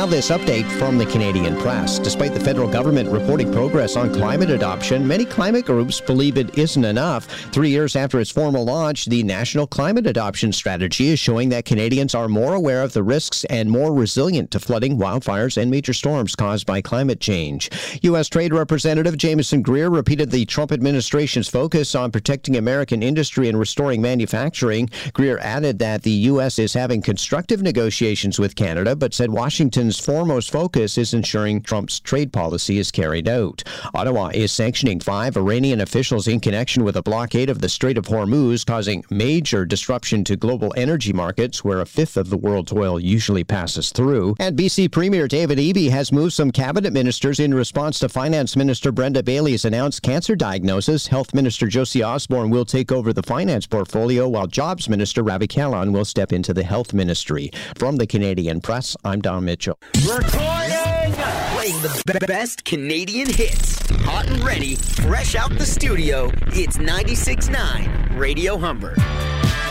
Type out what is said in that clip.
Now this update from the Canadian press. Despite the federal government reporting progress on climate adoption, many climate groups believe it isn't enough. 3 years after its formal launch, the National Climate Adoption Strategy is showing that Canadians are more aware of the risks and more resilient to flooding, wildfires, and major storms caused by climate change. U.S. Trade Representative Jameson Greer repeated the Trump administration's focus on protecting American industry and restoring manufacturing. Greer added that the U.S. is having constructive negotiations with Canada, but said Washington's foremost focus is ensuring Trump's trade policy is carried out. Ottawa is sanctioning 5 Iranian officials in connection with a blockade of the Strait of Hormuz, causing major disruption to global energy markets, where a fifth of the world's oil usually passes through. And BC Premier David Eby has moved some cabinet ministers in response to Finance Minister Brenda Bailey's announced cancer diagnosis. Health Minister Josie Osborne will take over the finance portfolio, while Jobs Minister Ravi Kahlon will step into the health ministry. From the Canadian Press, I'm Don Mitchell. Recording! Playing the best Canadian hits. Hot and ready, fresh out the studio, it's 96.9 Radio Humber.